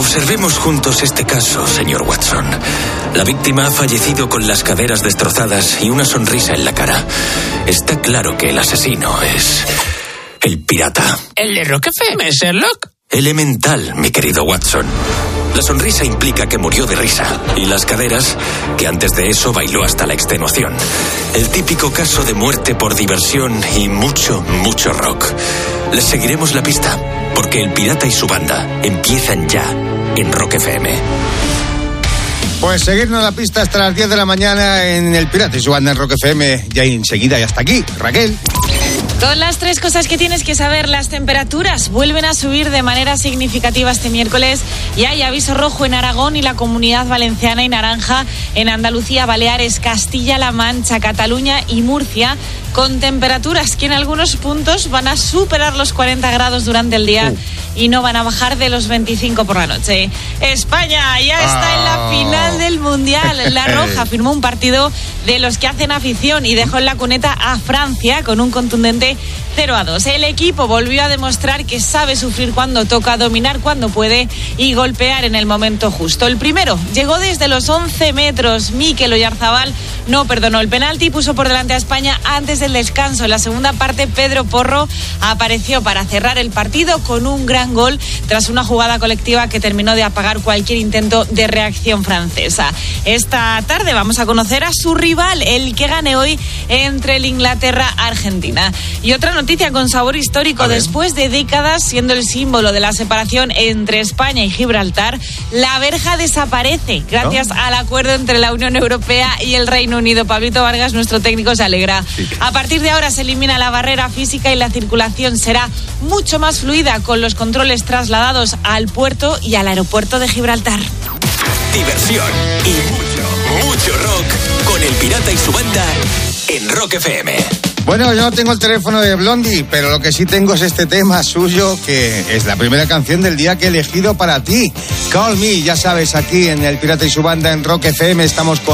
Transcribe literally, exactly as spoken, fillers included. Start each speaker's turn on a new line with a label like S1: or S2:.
S1: Observemos juntos este caso, señor Watson. La víctima ha fallecido con las caderas destrozadas y una sonrisa en la cara. Está claro que el asesino es... el pirata.
S2: ¿El de Rock F M, Sherlock?
S1: Elemental, mi querido Watson. La sonrisa implica que murió de risa. Y las caderas, que antes de eso bailó hasta la extenuación. El típico caso de muerte por diversión y mucho, mucho rock. Les seguiremos la pista, porque el pirata y su banda empiezan ya en Rock F M.
S3: Pues seguirnos la pista hasta las diez de la mañana en el pirata y su banda en Rock F M. Ya enseguida y hasta aquí, Raquel.
S4: Con las tres cosas que tienes que saber, las temperaturas vuelven a subir de manera significativa este miércoles y hay aviso rojo en Aragón y la Comunidad Valenciana y naranja en Andalucía, Baleares, Castilla-La Mancha, Cataluña y Murcia, con temperaturas que en algunos puntos van a superar los cuarenta grados durante el día uh. y no van a bajar de los veinticinco por la noche. España ya está oh. en la final del Mundial. La Roja firmó un partido de los que hacen afición y dejó en la cuneta a Francia con un contundente cero a dos. El equipo volvió a demostrar que sabe sufrir cuando toca, dominar cuando puede y golpear en el momento justo. El primero llegó desde los once metros. Mikel Oyarzabal no perdonó el penalti y puso por delante a España antes del descanso. En la segunda parte, Pedro Porro apareció para cerrar el partido con un gran gol tras una jugada colectiva que terminó de apagar cualquier intento de reacción francesa. Esta tarde vamos a conocer a su rival, el que gane hoy entre el Inglaterra-Argentina. Y otra noticia con sabor histórico, después de décadas siendo el símbolo de la separación entre España y Gibraltar, la verja desaparece gracias ¿No? al acuerdo entre la Unión Europea y el Reino Unido. Pablito Vargas, nuestro técnico, se alegra. Sí. A partir de ahora se elimina la barrera física y la circulación será mucho más fluida, con los controles trasladados al puerto y al aeropuerto de Gibraltar.
S1: Diversión y mucho, mucho rock con el pirata y su banda en Rock F M.
S3: Bueno, yo no tengo el teléfono de Blondie, pero lo que sí tengo es este tema suyo, que es la primera canción del día que he elegido para ti. Call Me, ya sabes, aquí en El Pirata y su banda en Rock F M estamos con